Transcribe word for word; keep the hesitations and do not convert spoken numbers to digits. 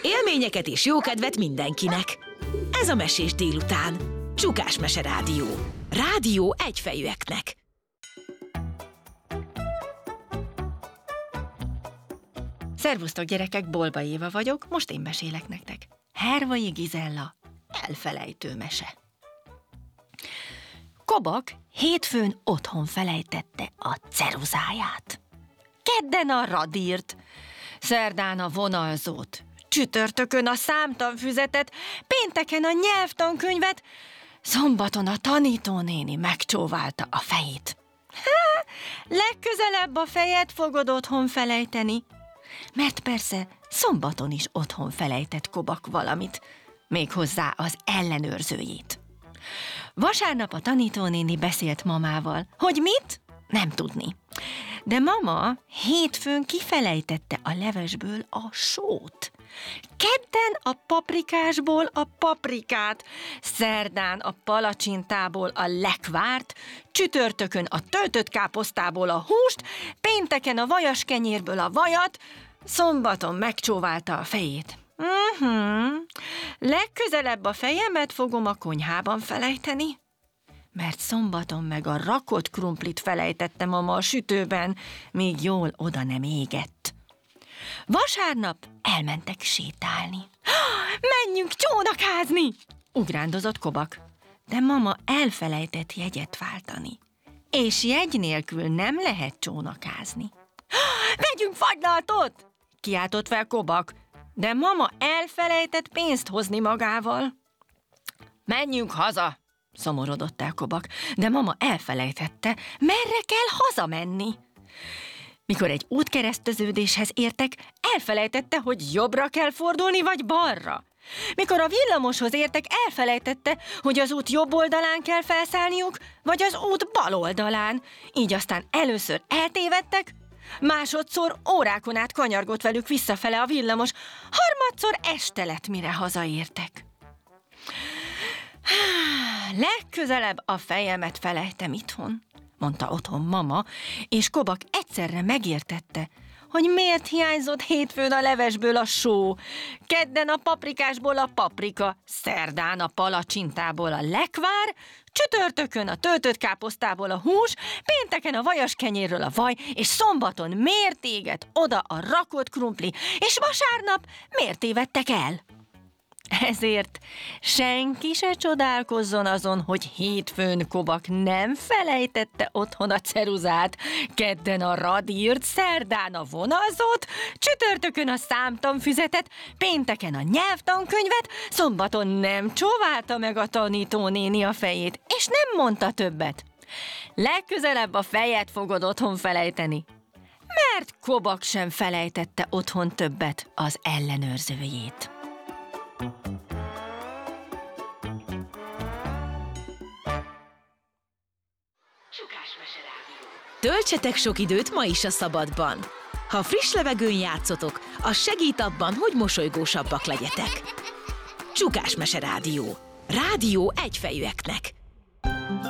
Élményeket és jókedvet mindenkinek. Ez a Mesés délután. Csukás Mese Rádió. Rádió egyfejűeknek. Szervusztok gyerekek, Bolba Éva vagyok, most én mesélek nektek. Hervai Gizella, elfelejtő mese. Kobak hétfőn otthon felejtette a ceruzáját. Kedden a radírt, szerdán a vonalzót, csütörtökön a számtanfüzetet, pénteken a nyelvtankönyvet, szombaton a tanítónéni megcsóválta a fejét. Há, legközelebb a fejet fogod otthon felejteni, mert persze szombaton is otthon felejtett Kobak valamit, méghozzá az ellenőrzőjét. Vasárnap a tanítónéni beszélt mamával, hogy mit? Nem tudni. De mama hétfőn kifelejtette a levesből a sót. Kedden a paprikásból a paprikát, szerdán a palacsintából a lekvárt, csütörtökön a töltött káposztából a húst, pénteken a vajaskenyérből a vajat, szombaton megcsóválta a fejét. Uh-huh. Legközelebb a fejemet fogom a konyhában felejteni, mert szombaton meg a rakott krumplit felejtette mama a sütőben, míg jól oda nem égett. Vasárnap elmentek sétálni. Menjünk csónakázni! Ugrándozott Kobak, de mama elfelejtett jegyet váltani, és jegy nélkül nem lehet csónakázni. Vegyünk fagylaltot! Kiáltott fel Kobak, de mama elfelejtett pénzt hozni magával. Menjünk haza! Szomorodott el Kobak, de mama elfelejtette, merre kell hazamenni. Mikor egy útkereszteződéshez értek, elfelejtette, hogy jobbra kell fordulni, vagy balra. Mikor a villamoshoz értek, elfelejtette, hogy az út jobb oldalán kell felszállniuk, vagy az út bal oldalán. Így aztán először eltévedtek, másodszor órákon át kanyargott velük visszafele a villamos, harmadszor este lett, mire hazaértek. Legközelebb a fejemet felejtem itthon, mondta otthon mama, és Kobak egyszerre megértette, hogy miért hiányzott hétfőn a levesből a só, kedden a paprikásból a paprika, szerdán a palacsintából a lekvár, csütörtökön a töltött káposztából a hús, pénteken a vajaskenyérről a vaj, és szombaton miért éget oda a rakott krumpli, és vasárnap miért tévedtek el. Ezért senki se csodálkozzon azon, hogy hétfőn Kobak nem felejtette otthon a ceruzát, kedden a radírt, szerdán a vonalzót, csütörtökön a számtanfüzetet, pénteken a nyelvtankönyvet, szombaton nem csóválta meg a tanítónéni a fejét, és nem mondta többet. Legközelebb a fejet fogod otthon felejteni, mert Kobak sem felejtette otthon többet az ellenőrzőjét. Töltsetek sok időt ma is a szabadban. Ha friss levegőn játszotok, az segít abban, hogy mosolygósabbak legyetek. Csukás Mese Rádió. Rádió egyfejűeknek.